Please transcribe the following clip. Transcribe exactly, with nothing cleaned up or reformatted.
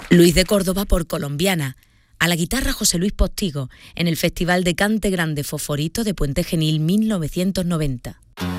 Luis de Córdoba por Colombiana. A la guitarra José Luis Postigo, en el Festival de Cante Grande Fosforito de Puente Genil mil novecientos noventa.